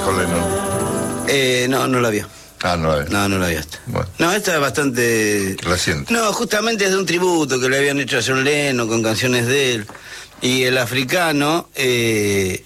con Lennon? No la vio. Ah, no la vio. No la vio esta. Bueno. No, esta es bastante... Reciente. No, justamente es de un tributo que le habían hecho a John Lennon con canciones de él. Y el africano, que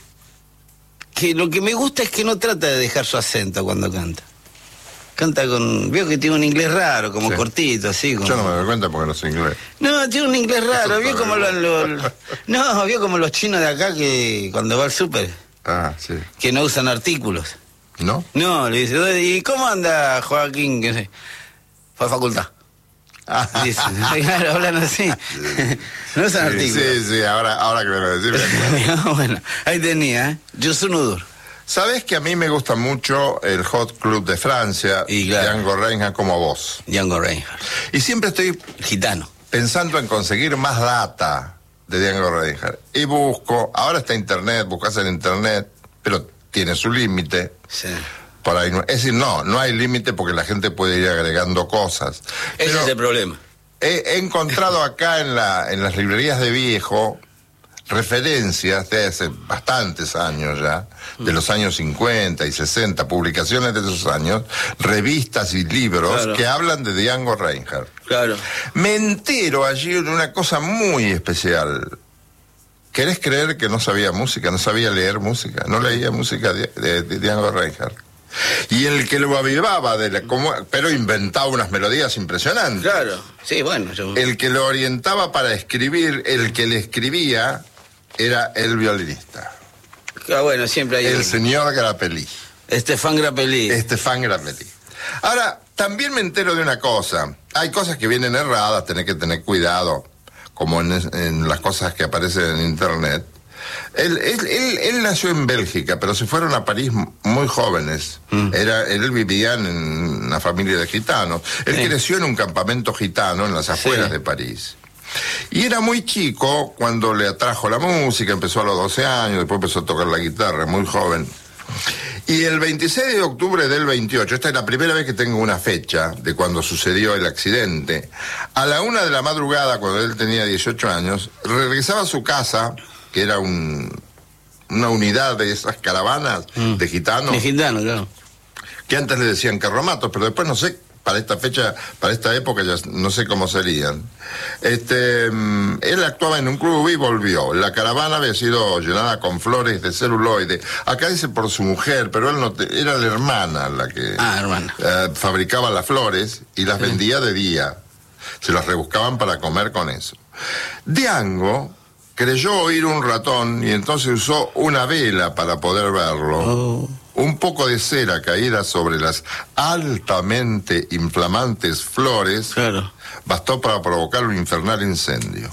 lo que me gusta es que no trata de dejar su acento cuando canta. Canta con... Veo que tiene un inglés raro, como sí. Cortito, así. Como... Yo no me doy cuenta porque no sé inglés. No, tiene un inglés raro. Vio como no, vio como los chinos de acá que cuando va al súper, Sí. que no usan artículos. ¿No? No, le dice, ¿y cómo anda Joaquín? ¿Qué sé? Fue a facultad. Dice, claro, hablan así. No usan artículos. Sí, ahora que me lo decís. Bueno, ahí tenía, Yosunudur. ¿Sabés que a mí me gusta mucho el Hot Club de Francia, Y claro. Django Reinhardt como vos? Django Reinhardt. Y siempre estoy Gitano. pensando en conseguir más data de Django Reinhardt. Y busco, ahora está internet, buscas en internet, pero tiene su límite. Sí. Por ahí es decir, no hay límite porque la gente puede ir agregando cosas. Ese Pero es el problema. he encontrado acá en las librerías de viejo referencias de hace bastantes años ya, de los años 50 y 60, publicaciones de esos años, revistas y libros Claro. que hablan de Django Reinhardt. Claro. Me entero allí de una cosa muy especial. ¿Querés creer que no sabía música, no sabía leer música? No leía música de Django Reinhardt. Y el que lo avivaba, pero inventaba unas melodías impresionantes. Claro. Sí, bueno. El que lo orientaba para escribir, el que le escribía, era el violinista. Bueno, siempre hay... El señor Grappelli. Estefan Grappelli. Estefan Grappelli. Ahora, también me entero de una cosa. Hay cosas que vienen erradas, tenés que tener cuidado, como en las cosas que aparecen en internet. Él nació en Bélgica, pero se fueron a París muy jóvenes. Él vivía en una familia de gitanos. Él creció en un campamento gitano en las afueras de París. Y era muy chico cuando le atrajo la música, empezó a los 12 años, después empezó a tocar la guitarra, muy joven. Y el 26 de octubre del 28, esta es la primera vez que tengo una fecha de cuando sucedió el accidente, a la 1 de la madrugada, cuando él tenía 18 años, regresaba a su casa, que era una unidad de esas caravanas de gitanos. De gitanos, claro. Que antes le decían carromatos, pero después no sé, para esta fecha, para esta época ya no sé cómo serían. Él actuaba en un club y volvió. La caravana había sido llenada con flores de celuloide. Acá dice por su mujer, pero él no era la hermana la que fabricaba las flores y las vendía de día. Se las rebuscaban para comer con eso. Django creyó oír un ratón y entonces usó una vela para poder verlo. Un poco de cera caída sobre las altamente inflamantes flores bastó para provocar un infernal incendio.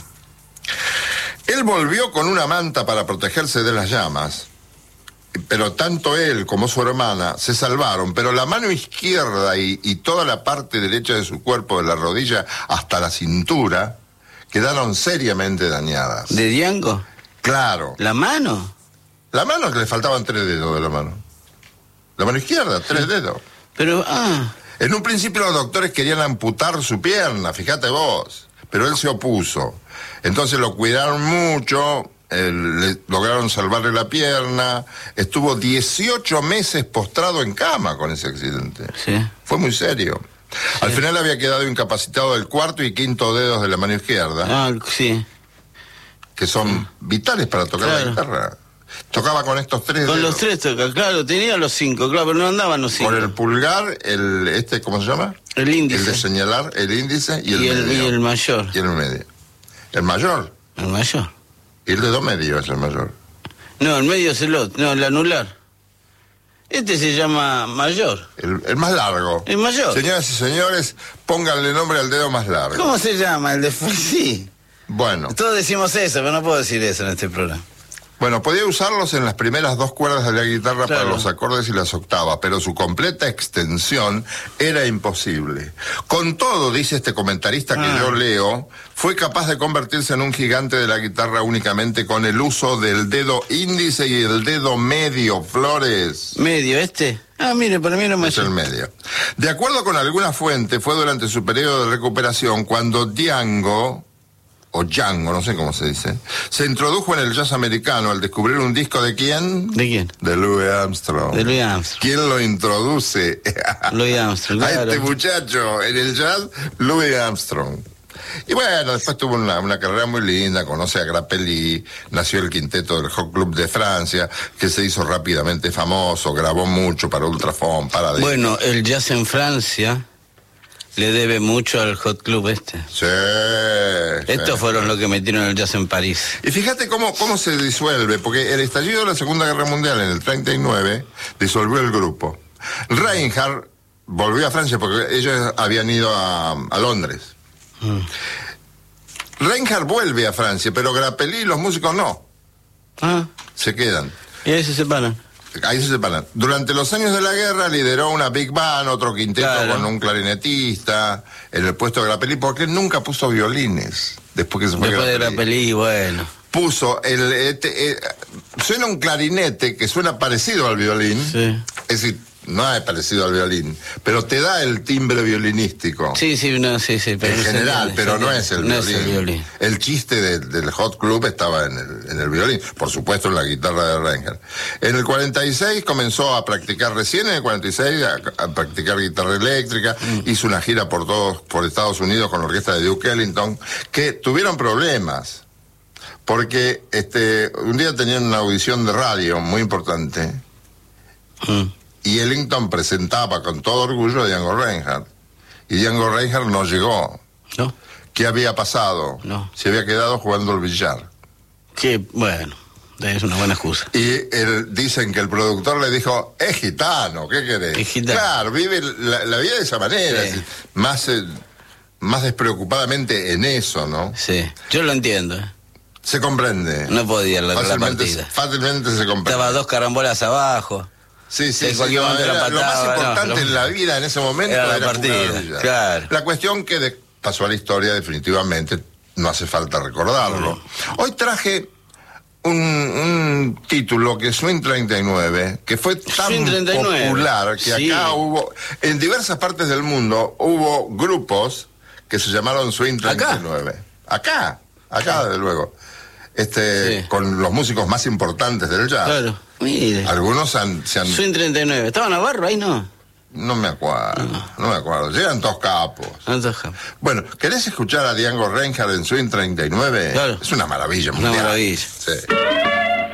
Él volvió con una manta para protegerse de las llamas, pero tanto él como su hermana se salvaron, pero la mano izquierda y toda la parte derecha de su cuerpo, de la rodilla hasta la cintura, quedaron seriamente dañadas. ¿De Django? Claro. ¿La mano? La mano, que le faltaban 3 dedos de la mano. La mano izquierda, 3 dedos. Pero, En un principio los doctores querían amputar su pierna, fíjate vos, pero él se opuso. Entonces lo cuidaron mucho, lograron salvarle la pierna, estuvo 18 meses postrado en cama con ese accidente. Sí. Fue muy serio. Sí. Al final había quedado incapacitado del 4 y 5 dedos de la mano izquierda. Sí. Que son vitales para tocar la guitarra. Tocaba con estos 3 dedos. Con los 3 toca, claro, tenía los 5, claro, pero no andaban los 5. Con el pulgar, ¿cómo se llama? El índice. El de señalar, el índice y el medio. Y el mayor. Y el medio. ¿El mayor? El mayor. Y el dedo medio es el mayor. No, el medio es el otro, no, el anular. Este se llama mayor. El más largo. El mayor. Señoras y señores, pónganle nombre al dedo más largo. ¿Cómo se llama? El de... Sí. Bueno. Todos decimos eso, pero no puedo decir eso en este programa. Bueno, podía usarlos en las primeras 2 cuerdas de la guitarra para los acordes y las octavas, pero su completa extensión era imposible. Con todo, dice este comentarista que yo leo, fue capaz de convertirse en un gigante de la guitarra únicamente con el uso del dedo índice y el dedo medio, Flores. ¿Medio este? Mire, para mí no me... Es el medio. De acuerdo con alguna fuente, fue durante su periodo de recuperación cuando Django o Django, no sé cómo se dice, se introdujo en el jazz americano al descubrir un disco de ¿quién? ¿De quién? De Louis Armstrong. De Louis Armstrong. ¿Quién lo introduce? Louis Armstrong, claro. A este muchacho en el jazz, Louis Armstrong. Y bueno, después tuvo una carrera muy linda, conoce a Grappelli, nació el quinteto del Hot Club de Francia, que se hizo rápidamente famoso, grabó mucho para Ultrafon, para... Bueno, el jazz en Francia le debe mucho al Hot Club este. Sí. Estos fueron los que metieron el jazz en París. Y fíjate cómo se disuelve, porque el estallido de la Segunda Guerra Mundial en el 39 disolvió el grupo. Reinhardt volvió a Francia porque ellos habían ido a Londres. Reinhardt vuelve a Francia, pero Grappelli y los músicos no. Se quedan. Y ahí se separan. Ahí se separan. Durante los años de la guerra lideró una big band, otro quinteto con un clarinetista en el puesto de Grappelli, porque él nunca puso violines. Después que se fue Después de Grappelli, bueno. Puso suena un clarinete que suena parecido al violín. Sí. Es decir, no es parecido al violín, pero te da el timbre violinístico. Sí, no, sí. Pero en general, pero no es el violín. Es el violín. El chiste del Hot Club estaba en el violín, por supuesto en la guitarra de Reinhardt. En el 46 comenzó a practicar, recién en el 46, a practicar guitarra eléctrica, hizo una gira por Estados Unidos con la orquesta de Duke Ellington, que tuvieron problemas, porque un día tenían una audición de radio muy importante, y Ellington presentaba con todo orgullo a Django Reinhardt. Y Django Reinhardt no llegó. ¿No? ¿Qué había pasado? No. Se había quedado jugando al billar. Que, bueno, es una buena excusa. Y dicen que el productor le dijo, es gitano, ¿qué querés? Es gitano. Claro, vive la vida de esa manera, Sí. más despreocupadamente en eso, ¿no? Sí, yo lo entiendo. Se comprende. No podía la partida. Fácilmente se comprende. Estaba 2 carambolas abajo. Sí, En cualquier momento la lo más patada, importante no, en la vida en ese momento era la jugar partida, al billar. claro. La cuestión que pasó a la historia definitivamente, no hace falta recordarlo. Hoy traje un título que es Swing 39, que fue tan popular que sí. Acá hubo, en diversas partes del mundo, hubo grupos que se llamaron Swing 39. Acá, desde luego. Sí. Con los músicos más importantes del jazz. Claro, mire. Algunos se han... Swing 39. ¿Estaba Navarro ahí, no? No me acuerdo, no me acuerdo. Llegan todos capos. Bueno, ¿querés escuchar a Django Reinhardt en Swing 39? Claro. Es una maravilla mundial. Una maravilla. Sí.